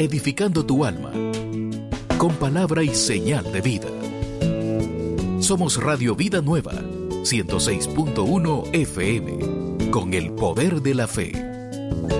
edificando tu alma con palabra y señal de vida. Somos Radio Vida Nueva, 106.1 FM, con el poder de la fe.